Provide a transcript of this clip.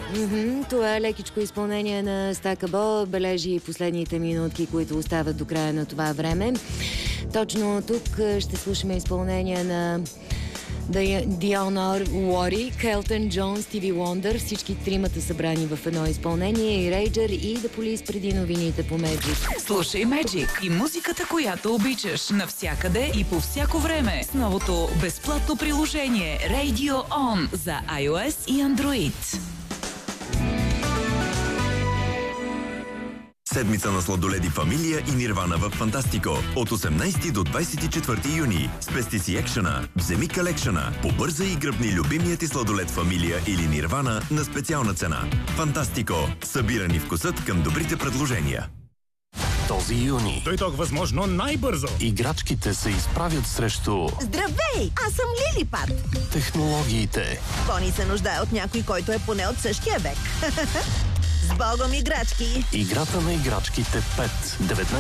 Това е лекичко изпълнение на Стакабо, бележи последните минутки, които остават до края на това време. Точно тук ще слушаме изпълнение на Диона Уори, Келтън Джон, Стиви Уондър, всички тримата събрани в едно изпълнение, и Рейджър, и The Police преди новините по Magic. Слушай Magic и музиката, която обичаш, навсякъде и по всяко време с новото безплатно приложение Radio On за iOS и Android. Седмица на сладоледи Фамилия и Нирвана в Фантастико. От 18 до 24 юни. Спести си екшена, вземи калекшена. Побързай и гръбни любимият ти сладолед Фамилия или Нирвана на специална цена. Фантастико. Събирани вкусът към добрите предложения. Този юни Той възможно най-бързо. играчките се изправят срещу Здравей! Аз съм Лилипат. технологиите. Бони се нуждае от някой, който е поне от същия век. С Богом, играчки! Играта на играчките 5.